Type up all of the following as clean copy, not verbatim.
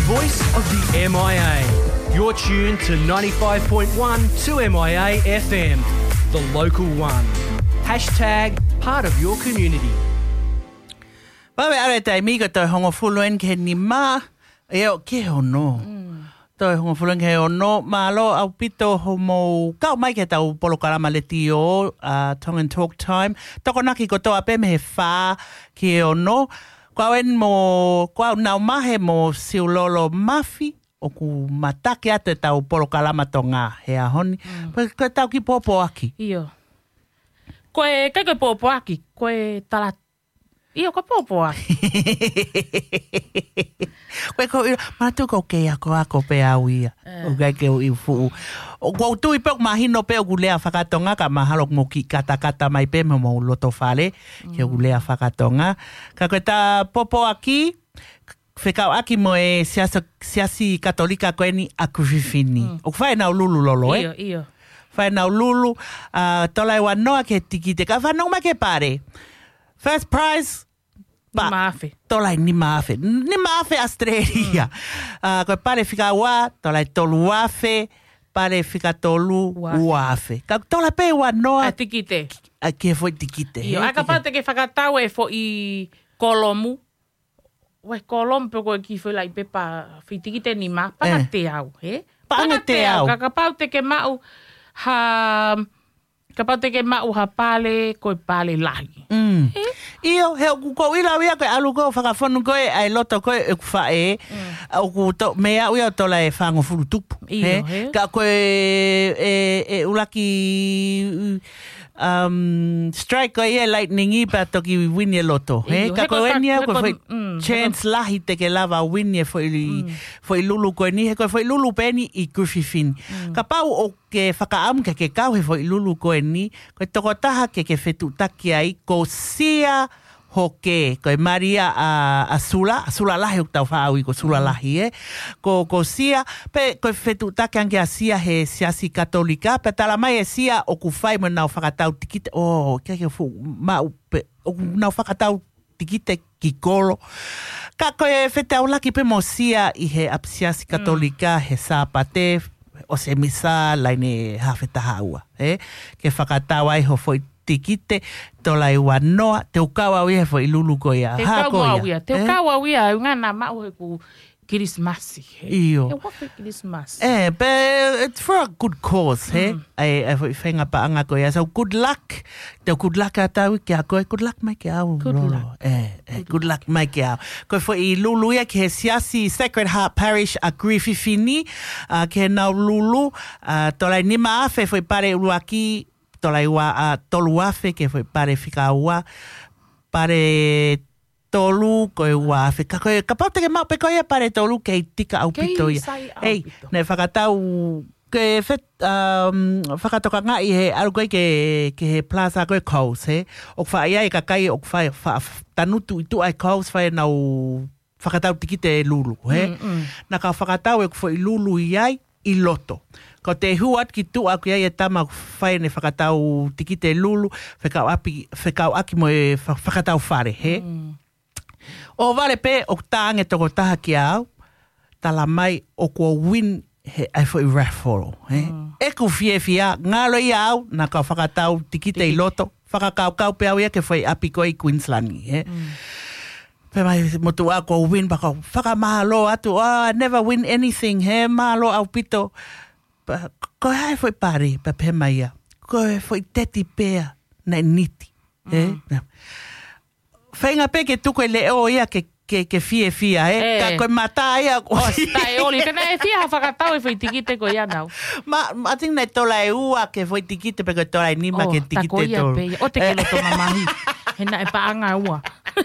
voice of the MIA. You're tuned to 95.1 2MIA FM, the local one. Hashtag part of your community. Pawe are tai miga toi hongo fuluen ke ni ma eo ke hono. Toi hongo fuluen ke hono malo au pito homo kau mai ke tau polo karama le tio tongue and talk time. Toko naki ko toa pe me he wha ke hono. Kwauen mo kwau nau mahe mo siulolo mafi o ku matake ate tau polo kalama tonga he ahoni. Ko tau ki popo aki. Iyo. Koe kai koe popo aki, koe tala. Iyo koe popo aki. Koe ko mana tu ko ke ako pe au ia. O kai ke i fu. O ko tu i pe mahino pe o gulea whakatonga ka mahalo mo ki kata mai pe mo loto fale ke o gulea whakatonga. Ka koe ta popo aki whekau aki mo e siasi katolika koe ni akufifini. O whae nau lulu lolo Iyo, iyo. Whae nau lulu tolai wanoa ke tiki te ka whanau ma ke pare. First prize Ni maafe. tolai ni maafe. Ni maafe Australia. Koe pare whika wā, tolai tolu wafe, pare whika tolu wafe. Ka tolai pe wanoa A tikite. ke foi tikite. Iyo, aka pate ke whakatau e fo i kolomu. Wai kolomu pe koe ki whela i pepa whitikite ni maa. Panga te au, he? Panga te au. Ka pau te ke mau Ka pau te ke mau ha pale koe pale lahi. Iyo, he o ko ila wia koe alu koe whakawhonu koe ai loto koe e kuwha e. O ku mea uia tola e whango furu tupu. Iyo, he? Ka koe e ulaki strike koe e lightning i pa toki wini e loto. Iyo, Ka he koe ko- ni he koe ko- foi mm, chance lahi te ke lava wini e foi lulu koe ni. He koe foi lulu peni i kuwhifini. Ka pau o ke whakaamu ke kau he foi lulu koe ni. Koe toko taha ke whetu taki ai ko sia hoke, koe Maria a Sula lahi o tau whaaui ko Sula lahi ko sia, pe koe whetu take anke a sia he siasi katolika, pe tala mai e sia o ku whai mo nau whakatau tikite, ke fu, mau pe, o ku nau whakatau tikite ki kolo. Ka koe whetau laki pe mo sia i he siasi katolika, he sāpate, o se misa laine hawhetaha ua, ke whakatau ai ho foi tikite tola i wanoa te ukawa wia fo i lulu ko ia. Te kaua wia. Te kaua wia ngana mau he ku Kirismasi. Iyo. E wafe Kirismasi. But it's for a good cause, Ai whenga paanga ko ia. So good luck. Te good luck a tau ki a koe. Good luck mai ki au. Good luck. Good luck mai ki au. Koe fo i lulu ia ki he siasi Sacred Heart Parish a Griffithini. Ke nau lulu. Tola i nima afe fo i pare uruaki tolai wa tolu afe ke foi pare fika ua pare tolu koe ua afe ka koe kapaute ke mau pe koe pare tolu ke tika au pito ia ei ne whakatau ke whakatoka ngai he aru koe ke he plaza koe kaus o wha ia e kakai o wha tanutu i tu ai kaus whae nau whakatau tikite lulu na ka whakatau e kufo i lulu iai i loto. Ko te huat ki tu aku ia e tama whae ne whakatau tikite lulu, whekau aki mo e whakatau whare, O vale pe o tānge toko taha ki au, tala mai o kua win he ai fo i raffle, E ku fia, ngalo i au, na ka whakatau tikite i loto, whakakau pe au ia ke whai api koe i Queensland, Pe mai motu a ko win baka whakamahalo atu, I never win anything, mahalo au pito. Ko hai foi pare, pa pe mai ia. Ko foi teti pea na niti. Whainga pe ke tuko le o ia ke fie, Ka koe mata ia. Stai oli, kana e fia whakatau e whai tikite ko ia nau. I think nei tola e ua ke foi tikite pe ko tola e nima ke tikite tolu. O te ke loto mamahi. Hena e paanga ua.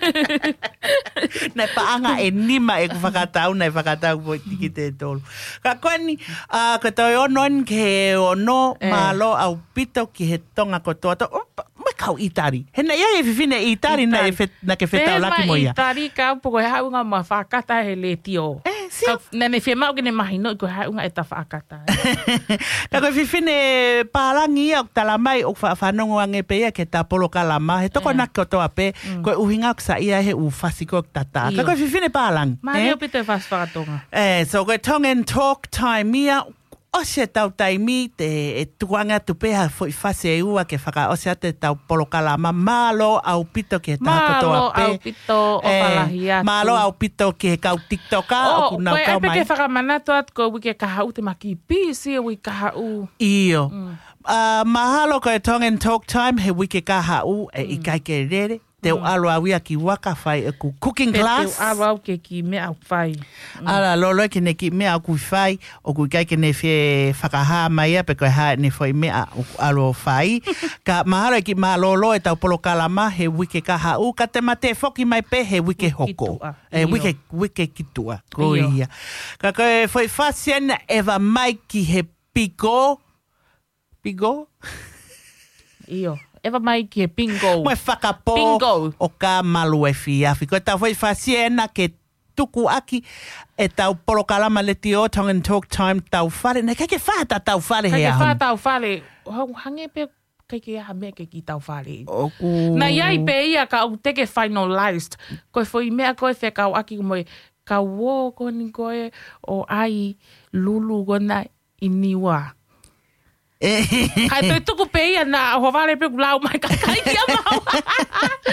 Nei paanga e nima e whakatau, nei whakatau foi tikite tolu. Ka koe ni, ka toi onoin ke ono malo au pito ki he tonga kotoa. Mai kau itari. Hena ia e whiwhine itari na ke whetau laki mo ia. Pema itari ka upo koe haunga ma whakata he le tio. Nene fia mau kene mahi no ko ha unga eta whaakata. Ka koe whiwhine pārangi au tala mai o whanongo ange pea ke tā polo kalama. He toko nako toa pe, koe uhinga o sa ia he u whasiko tata. Ka koe whiwhine pārangi. Mahi o pito e whaswhakatonga. So koe tongue and talk time ia, o se tau taimi te tuanga tupeha foi fase e ua ke whaka o se te tau polo kalama. Malo au pito ke tā kotoa pe. Malo au pito o palahi atu. Malo au pito ke kau TikToka o kunau kau mai. Koe epe ke whakamanato atu ko wike kahau te maki pisi o wike kahau. Iyo. Mahalo koe tongue and talk time he wike kahau e ikai ke rere. Te alo awia ki waka whai e ku cooking class. Te alo au ke ki mea au whai. Ala lolo ke ne ki mea au ku whai o ku kai ke ne whie whakaha mai a pe koe hae ne whai mea alo whai. Ka mahalo ki maa lolo e tau polo kalama he wike kahau. Ka te mate whoki mai pe he wike hoko. Wike kitua. Ko ia. Ka koe whai whasien ewa mai ki he piko. Piko? Iyo. Ewa mai ki he pingo. Moe whakapo Pingo. o ka malu e whiawhi. Koe tau whai whasiena ke tuku aki e tau polo kalama le ti o tongue and talk time tau whare. Nei kake whata tau whare he Kake ahon. wha tau whare. Hange pe kake aha mea ke ki tau whare. Na iai pe ia ka au teke finalized. Koe whai mea koe whe kau aki moe. Ka wō koni koe o ai lulu gona iniwa. Kai toi tuku pe ia na hovare pe kulau mai kakai kia mau.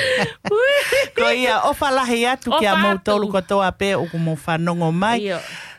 Ko ia, o whalahi atu ki a mautolu kotoa pe o kumo whanongo mai. Iyo.